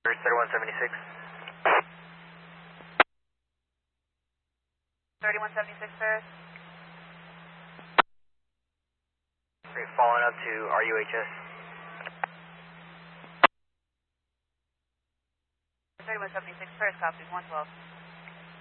3176. 3176, Paris. Great, following up to RUHS. 3176, Paris, copy, 112.